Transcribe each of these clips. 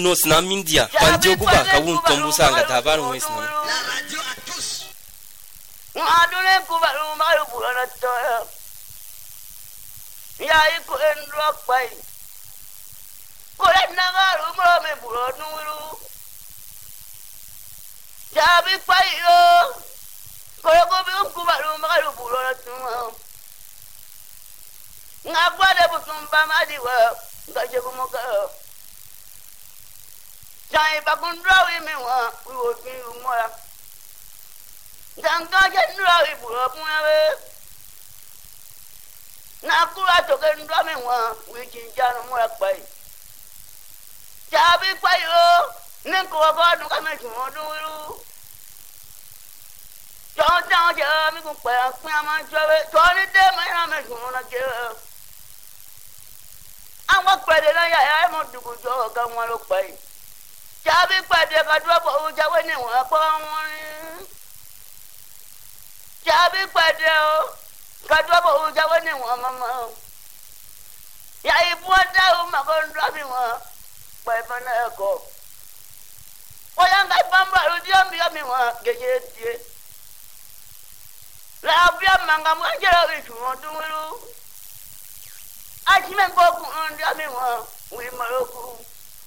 no sna mindia panjo kuba kawun tombu sanga tabaru wesna La radio à tous. Adule kubaru maru burana toya. Ya iku endro pai. Kore nagaru mo me buranu ru. Jabi pai yo. Kore ko bi kubaru maru burana tuma. Ngabade busumba madiwa gaje kumoka. Jai bakundra wi mewa wi obi umora. Janga jendra wi buro punawe. Na kura to kendra mewa wi jinjanu mora pai. Jabi pai yo nenko ko nu ka me jumodu ru. Jonta je mi ku pa ma jawe to ni de me na me jumona je. Àwọn pẹ̀lẹ́ náà yà mo dùkú jọ ọ̀gá wọn ló pa yìí. Jábí pàdé kàdúrà bọ̀ ó jáwé níwọ̀n pọ̀ wọn rí. Jábí pàdé o kàdúrà bọ̀ ó jáwé níwọ̀n mọ́mọ́. Yà ìbú ọ̀dá o màkà ń dúró bí wọn pa ẹ̀fọn náà kọ̀. Wọ́n yà ń ká ìpamọ́ àrùn díẹ̀ mi wọn gègé tiẹ̀. Làbí àmàǹgà mú ẹ̀jẹ̀ rẹ̀ ìṣùwọ̀n tó ń lú. Achime ngoku ndami wa wi maroku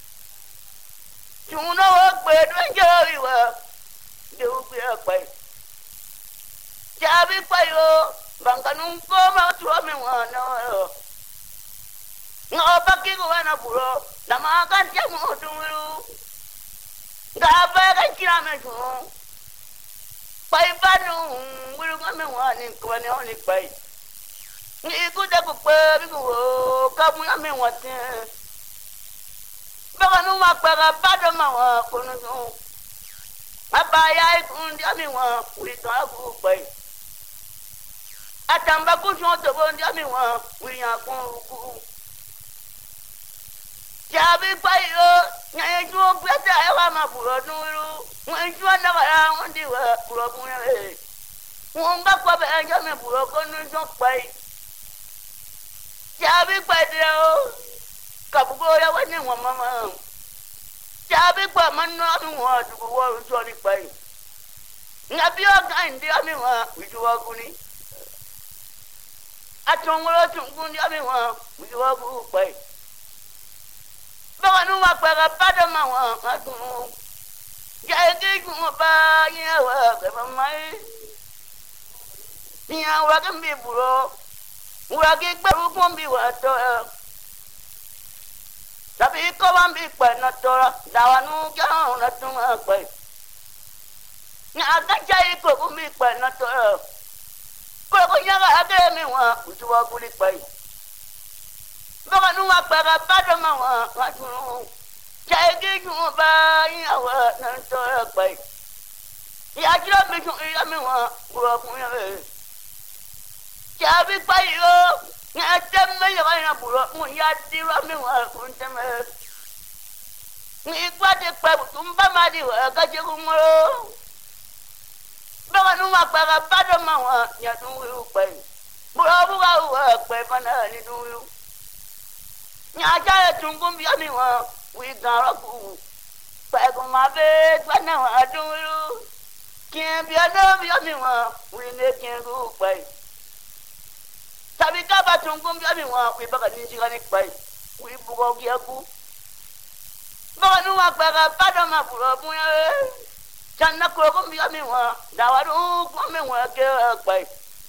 Tuno okpe dwenjori wa de ubi akpai Jabi payo banganu koma tuami wa no Ngopaki ko na buro na makan ya mo dulu Gaba ka kirame tu Pai banu wiru ngame wa ni ko ne oni pai Ni kuda ku pa bi ko kamu ya me wate Baka no makara bado ma wa kono so Abaya ikun dia mi wa wi to agu pai Atamba ku so to bon dia mi wa wi ya ku ku Jabi pai yo nya ju gbeta e wa ma buro nuru won ju na bara won di wa buro kun e won ba ko be ja me buro kono so pai Jabi pàdé o kabugo ya wani wa mama Jabi pa manno mi wa dugo wa so ni pai Ngabi o ga ndi ami wa wijo wa kuni Atongolo tungu ndi ami wa wijo wa ku pai Ba nu wa pa pada ma wa atun Ya ke ku ba ya wa ga mai Ya wa ga mi buro Uragi gberu kun bi wa to Tabi ko wan bi pe na to dawa nu ja na tun pe Ni aga jai ko kun bi pe na to Ko nya ga ade mi wa utu wa kuli pe Ba nu wa pa ga ba do ma wa tun Jai ge ju ba ya wa na to pe Ya jira mi ju ya mi wa buro kun ya Jabi payo na temme ya na buro mu ya dira mi wa kun temme Ni kwade pa tumba madi wa ka je kumoro Ba nu ma pa ga bado ma wa ya du ru pa Buro bu ga wa pa pa na ni du ru Nya ja tungum ya mi wa wi ga ro ku Pa ko ma be pa na wa du ru Kien bi na bi ya mi wa wi ne kien ru pa Tabi kaba tungum ya mi wa wi baka ninji ga ni pai wi bugo gi aku Ba nu wa pa ga bado ma buro bu ya Janna ko ko mi ya mi wa da wa ru ko mi wa ke pai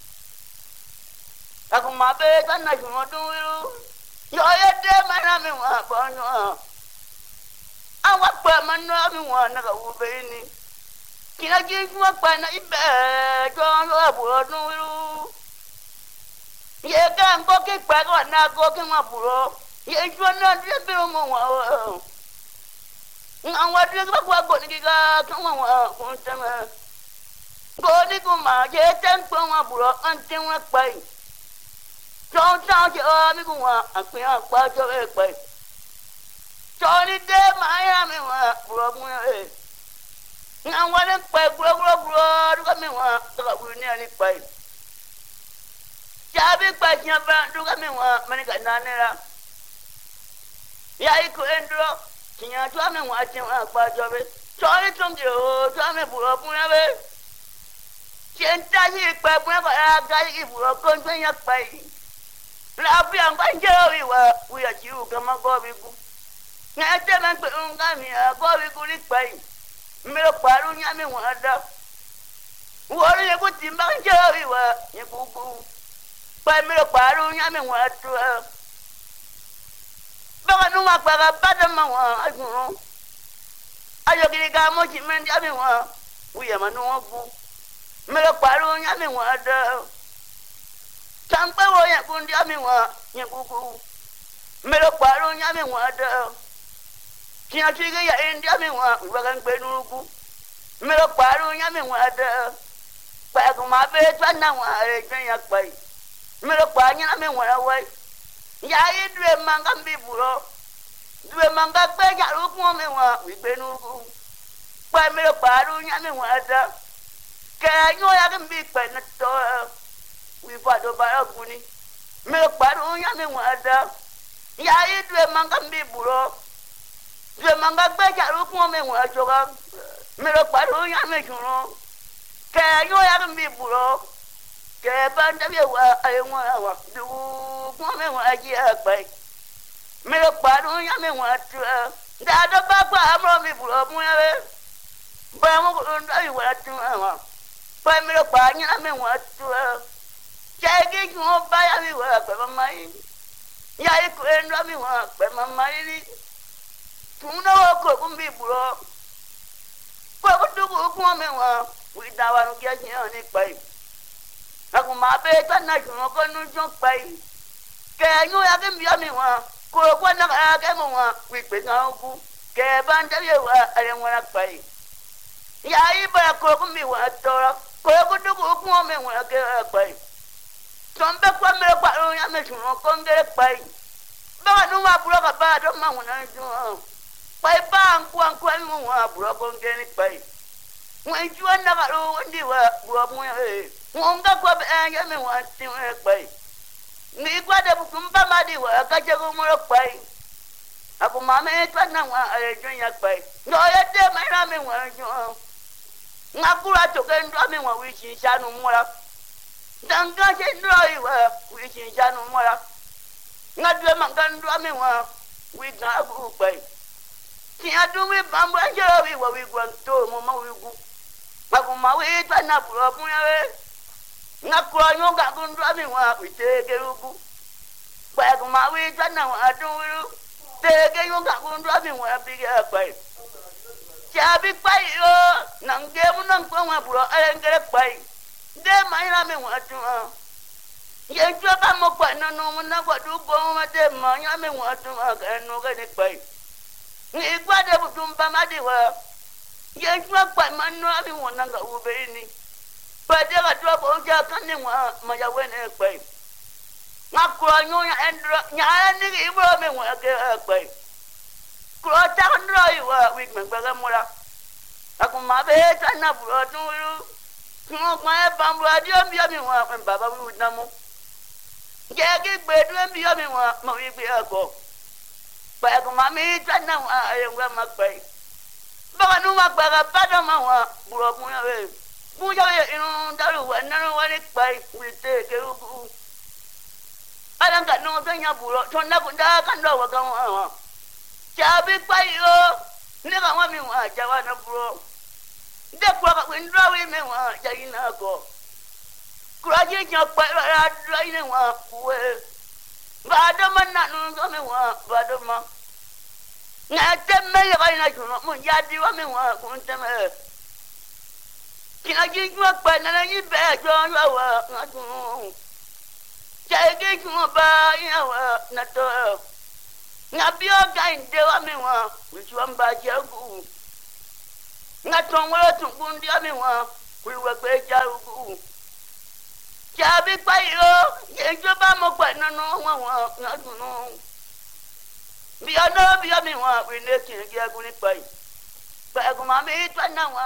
Aku ma be janna ju mo du Yo ye de ma na mi wa bo no Awa pa ma no mi wa na ga u be ni Kina ji ju pa na ibe jo lo buro du Ye ga ngo ke pa ko na ko ke ma buro ye ju na de be mo wa Ngwa de ba kwa go ni ga ko wa ko tama Go ni ko ma ye tan ko ma buro an tin wa pai Chong chong je o mi ko wa apin apa jo e pai Choni de ma ya mi wa buro mu e Ngwa le pa buro du ka mi wa ka bu ni ani pai Jabi pa nyaba du ka mi wa mani ka nanera Ya iku endro Kinya to me wa tin wa pa jo be. Chori tum jo to me buro bun be. Chenta yi pa bun ko ya ga yi buro kon twen ya pa yi. La bi an ban je wi ya ji u kama go bi gu. Na te man pe un ga mi a go bi gu ri pa yi. Me lo paru nya me wa da. Wo ri ku tin ban je wa ni gu gu. Pa me lo paru nya me wa tu. Baka numa kpaga bada ma wa agun. Ayo kiri ka mo ji men dia mi wa. Uya ma no gu. Me lo paru nya mi wa da. Tampe wo ya kun dia mi wa nya gu gu. Me lo paru nya mi wa da. Kinya chige ya india mi wa wa kan pe nu gu. Me lo paru nya mi wa da. Pa ku ma be twa na wa re jan ya pai. Me lo pa nya mi wa wa. Ya yi dwe manga mbi buro. Dwe manga pe ja ru kun mi wa wi pe nu ku. Pa mi lo paru nya mi wa da. Ke nyo ya ke mbi pe na to. Wi fa do ba ku ni. Mi lo paru nya mi wa da. Ya yi dwe manga mbi buro. Dwe manga pe ja ru kun mi wa jo ga. Mi lo paru nya mi juro. Ke nyo ya ke mbi buro. Ke ban da bi wa ai wa du kun mi wa ji a pe. Me lo paru nya me wa tu da do ba pa amro mi buro mu ya ba mo ko ndo yi wa tu wa pa me lo pa nya me wa tu che ge ko ba ya mi wa pa ma mai ya yi ko ndo mi wa pa ma mai ni tu no ko ko mi buro ko du ko me wa wi da wa no ge nya ni pa aku ma be ta na ko nu jo pa ke nyu ya ke mi wa ko ko na ka ke mo wa wi pe na ku ke ban da ye wa ale mo na pai ya i ba ko ko mi wa to ko du ko me wa ke pai ton be ko me pa ro ya me su ko ngere pai ba nu ma buro ka ba do ma wona ju pai ba an ku mo wa buro ko ngere pai mo ju na ka ro ndi wa buro mo mo nga ko be ya me wa ti pai ni kwa de kumba madi wa ka je ko mo pai aku mama e twa na wa e jo ya pai no ye de mai na me wa jo nga kura to ke ndo me wa wi chi sha nu mo la dan ga je ndo yi wa wi chi sha nu mo la nga de man ga ndo me wa wi ga ku pai ti adu wi bambo je wi wa wi gwan to mo ma wi gu aku ma wi twa na pro mu ya we nga kura nyo ga ku ndo me wa wi te ke ru pa ku ma wi twa na wa du ru te ke nyo ga ku ndo me wa bi ga pai cha bi pai yo nang ge mu nang ko wa bro e ngere pai de mai na me wa tu ye jo ba mo pa no no mo na ko du ko ma de ma nya me wa tu ga no ga ni pai ni kwa de bu tum ba ma de wa ye jo pa ma no mi wo na ga u be ni pa de ga to bo ja kan ni wa ma ya we ne pai nga ko nyo ya endro nya ni gi bro me wa ke pai ko ta ndro yi wa wi me ba ga mo la aku ma be ta na bro tu ru ko ma ba bro adio mi mi wa ba ba wi na mo je ge gbe du mi mi wa ma wi gbe ago pa aku ma mi ta na wa e ngwa ma pai ba nu ma gba ga ba do ma wa bro mu ya we bu ja ye inu da ru wa na ru wa ni pai wi te ke ru bu ala ga no se nya bro to na ku da kan do wa ga wa cha bi pai yo ni ga wa mi wa ja wa na bro de ko ga wi ndo wi me wa ja ina go kura je nya pa ra ra ina wa we ba do ma na nu so me wa ba do ma na te me ya ga ina ju mo ya di wa me wa ku te me kina ji ju pa na na yi be jo wa na ju cha ge ju ba ya wa na to nga bio ga inde wa me wa wi ju ba ja gu nga ton wa tun gun dia me wa wi wa gbe ja gu cha bi pa yo ye jo ba mo pa no no wa nga ju no bi me wa wi ne ki ge gu ni pa gu ma me twa na wa